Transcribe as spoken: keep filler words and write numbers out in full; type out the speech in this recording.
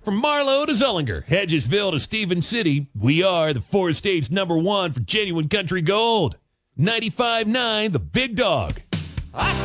From Marlow to Zollinger, Hedgesville to Stevens City, we are the four states number one for genuine country gold. ninety-five point nine, The Big Dog. I